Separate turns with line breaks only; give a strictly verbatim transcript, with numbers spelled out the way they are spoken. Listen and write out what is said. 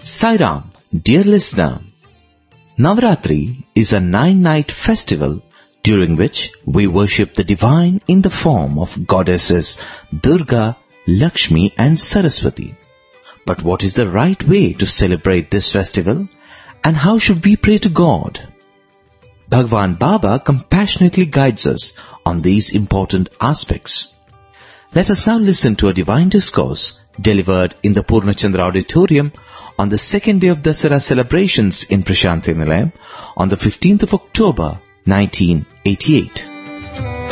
Sai Ram, dear listener, Navaratri is a nine-night festival during which we worship the divine in the form of goddesses Durga, Lakshmi and Saraswati. But what is the right way to celebrate this festival, and how should we pray to God? Bhagwan Baba compassionately guides us on these important aspects. Let us now listen to a divine discourse delivered in the Purnachandra Auditorium on the second day of Dasara celebrations in Prashanti Nilayam on the fifteenth of October, nineteen eighty-eight.